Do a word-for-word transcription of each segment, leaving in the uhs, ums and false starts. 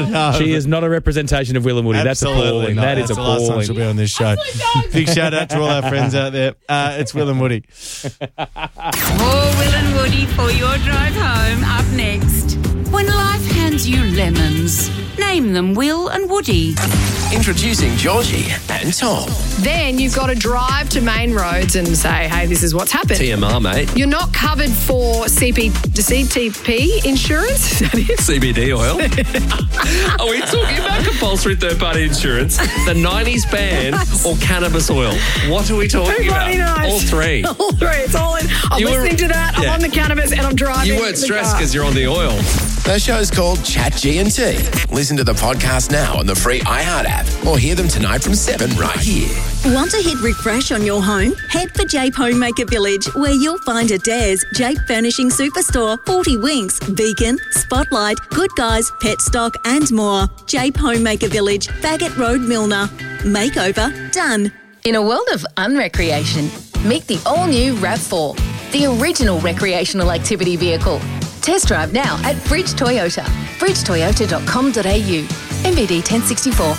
No, she is not a representation of Will and Woody. Absolutely That's appalling. not. That is That's the last time appalling. she'll be on this show. Big shout out to all our friends out there. Uh, it's Will and Woody. More Will and Woody for your drive home. Up next. When life hands you lemons, name them Will and Woody. Introducing Georgie and Tom. Then you've got to drive to Main Roads and say, hey, this is what's happened. T M R, mate. You're not covered for C P, C T P insurance? Is that it? C B D oil. Are we talking about compulsory third-party insurance, the nineties ban, or cannabis oil? What are we talking about? Everybody knows. All three. All three. It's all in. I'm You were- listening to that. I'm Yeah. on the cannabis and I'm driving. You weren't the stressed car. because you're on the oil. The show's called Chat G and T. Listen to the podcast now on the free iHeart app or hear them tonight from seven right here. Want to hit refresh on your home? Head for Jape Homemaker Village, where you'll find Adairs, Jape Furnishing Superstore, forty Winks, Beacon, Spotlight, Good Guys, Pet Stock and more. Jape Homemaker Village, Bagot Road, Milner. Makeover done. In a world of unrecreation, meet the all-new RAV four, the original recreational activity vehicle. Test drive now at Bridge Toyota, bridge toyota dot com dot a u, M V D ten sixty-four.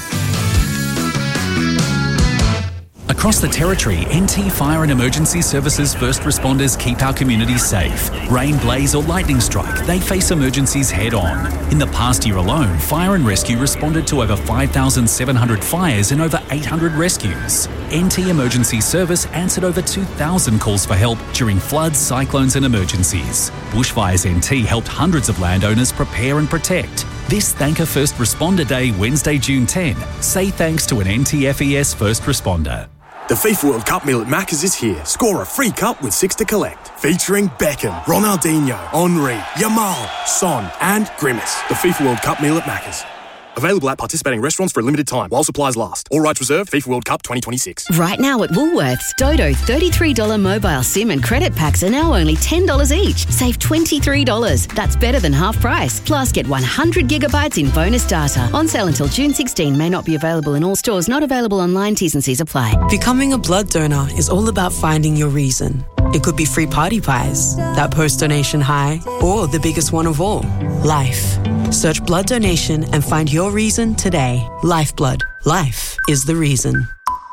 Across the Territory, N T Fire and Emergency Services first responders keep our communities safe. Rain, blaze or lightning strike, they face emergencies head on. In the past year alone, Fire and Rescue responded to over five thousand seven hundred fires and over eight hundred rescues. N T Emergency Service answered over two thousand calls for help during floods, cyclones and emergencies. Bushfires N T helped hundreds of landowners prepare and protect. This Thank a First Responder Day, Wednesday, June tenth. Say thanks to an N T F E S first responder. The FIFA World Cup meal at Macca's is here. Score a free cup with six to collect. Featuring Beckham, Ronaldinho, Henry, Yamal, Son and Grimace. The FIFA World Cup meal at Macca's. Available at participating restaurants for a limited time while supplies last. All rights reserved. FIFA World Cup twenty twenty-six. Right now at Woolworths, Dodo thirty-three dollars mobile SIM and credit packs are now only ten dollars each. Save twenty-three dollars. That's better than half price. Plus, get one hundred gigabytes in bonus data. On sale until June sixteenth. May not be available in all stores. Not available online. T's and C's apply. Becoming a blood donor is all about finding your reason. It could be free party pies, that post-donation high, or the biggest one of all, life. Search blood donation and find your reason today. Lifeblood. Life is the reason.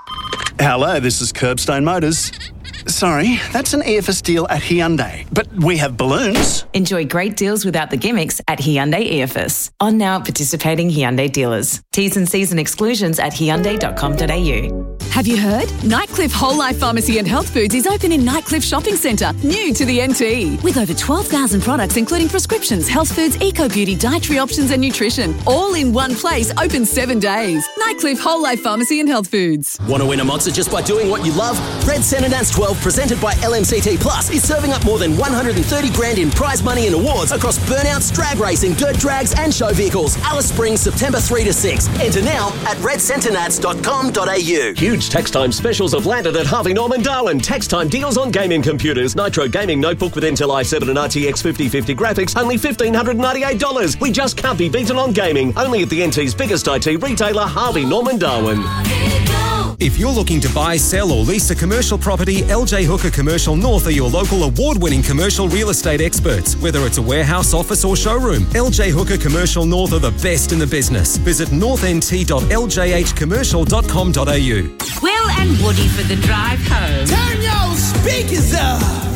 Hello, this is Curbstone Motors. Sorry, that's an E F S deal at Hyundai, but we have balloons. Enjoy great deals without the gimmicks at Hyundai E F S. On now at participating Hyundai dealers. T's and C's and exclusions at hyundai dot com dot a u. Have you heard? Nightcliff Whole Life Pharmacy and Health Foods is open in Nightcliff Shopping Centre, new to the N T. With over twelve thousand products including prescriptions, health foods, eco-beauty, dietary options and nutrition. All in one place, open seven days. Nightcliff Whole Life Pharmacy and Health Foods. Want to win a monster just by doing what you love? Red Centre Nats twelve, presented by L M C T Plus, is serving up more than one hundred thirty grand in prize money and awards across burnouts, drag racing, dirt drags and show vehicles. Alice Springs, September third to sixth. Enter now at red centre nats dot com dot a u. Huge tax time specials have landed at Harvey Norman Darwin. Tax time deals on gaming computers. Nitro Gaming Notebook with Intel i seven and R T X fifty fifty graphics, only one thousand five hundred ninety-eight dollars. We just can't be beaten on gaming. Only at the N T's biggest I T retailer, Harvey Norman Darwin. If you're looking to buy, sell or lease a commercial property, L J Hooker Commercial North are your local award-winning commercial real estate experts. Whether it's a warehouse, office or showroom, L J Hooker Commercial North are the best in the business. Visit north n t dot l j h commercial dot com dot a u. Will and Woody for the drive home. Turn your speakers up.